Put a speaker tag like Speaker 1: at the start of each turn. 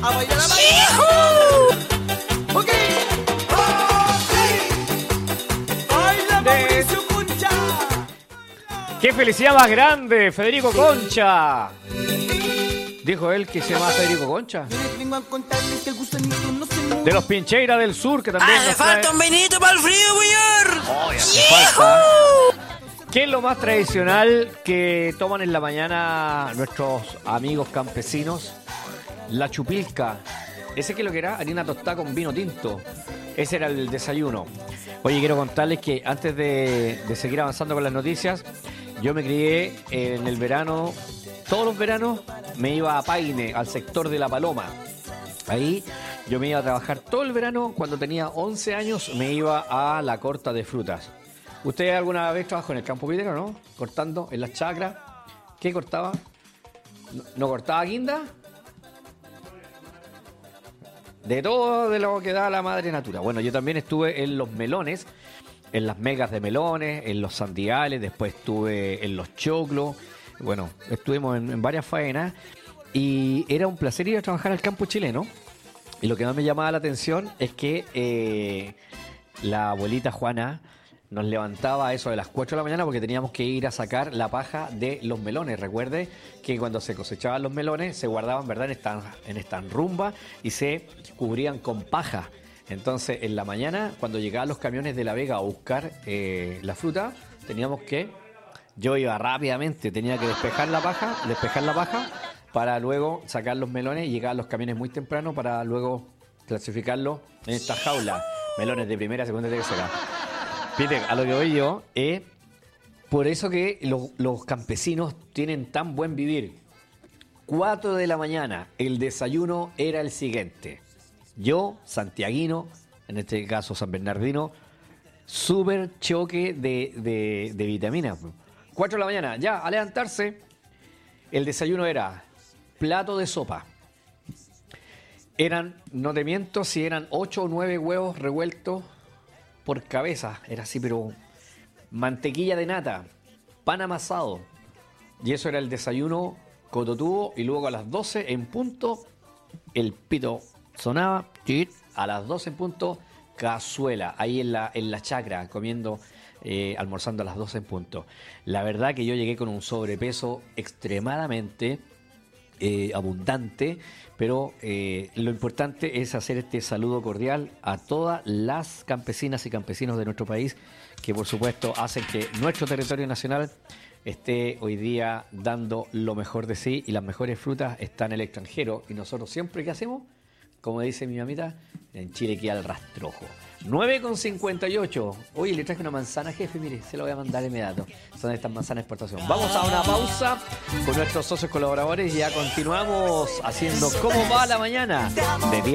Speaker 1: A bailar, a bailar. Ok. Baila Mauricio Concha.
Speaker 2: ¡Qué felicidad más grande, Federico Concha! Dijo él que se llama Federico Concha.
Speaker 1: Vengo a contarles que el gusanito no se mueve.
Speaker 2: De los Pincheiras del Sur, que también
Speaker 3: ¡Ah, le
Speaker 2: nos trae...
Speaker 3: falta un vinito para el frío, señor!
Speaker 2: ¡Oh, ya hace falta! ¿Qué es lo más tradicional que toman en la mañana nuestros amigos campesinos? La chupilca. ¿Ese qué es lo que era? Harina tostada con vino tinto. Ese era el desayuno. Oye, quiero contarles que antes de seguir avanzando con las noticias, yo me crié en el verano, todos los veranos me iba a Paine, al sector de La Paloma. Ahí yo me iba a trabajar todo el verano. Cuando tenía 11 años me iba a la corta de frutas. ¿Usted alguna vez trabajó en el campo Pitero, no? Cortando en las chacras. ¿Qué cortaba? ¿No cortaba guinda? De todo de lo que da la madre natura. Bueno, yo también estuve en los melones, en las megas de melones, en los sandiales, después estuve en los choclos. Bueno, estuvimos en varias faenas y era un placer ir a trabajar al campo chileno. Y lo que más me llamaba la atención es que la abuelita Juana nos levantaba a eso de las 4 de la mañana porque teníamos que ir a sacar la paja de los melones. Recuerde que cuando se cosechaban los melones se guardaban, ¿verdad?, en esta rumba y se cubrían con paja. Entonces, en la mañana, cuando llegaban los camiones de La Vega a buscar la fruta, teníamos que... Yo iba rápidamente, tenía que despejar la paja para luego sacar los melones y llegar a los camiones muy temprano para luego clasificarlos en esta jaula. Melones de primera, segunda y tercera. Peter, a lo que voy yo es por eso que los campesinos tienen tan buen vivir. 4 de la mañana, el desayuno era el siguiente. Yo, santiaguino, en este caso San Bernardino, súper choque de vitaminas. 4 de la mañana, ya, a levantarse, el desayuno era plato de sopa. Eran, no te miento, si eran 8 o 9 huevos revueltos por cabeza, era así, pero mantequilla de nata, pan amasado, y eso era el desayuno cototudo. Y luego a las 12 en punto el pito sonaba, a las 12 en punto cazuela, ahí en la chacra, comiendo, almorzando a las 12 en punto. La verdad que yo llegué con un sobrepeso extremadamente abundante, pero lo importante es hacer este saludo cordial a todas las campesinas y campesinos de nuestro país que por supuesto hacen que nuestro territorio nacional esté hoy día dando lo mejor de sí, y las mejores frutas están en el extranjero, y nosotros siempre, ¿qué hacemos? Como dice mi mamita, en Chile queda el rastrojo. 9,58. Oye, le traje una manzana, jefe, mire, se lo voy a mandar inmediato. Son estas manzanas de exportación. Vamos a una pausa con nuestros socios colaboradores y ya continuamos haciendo ¿Cómo va la mañana? De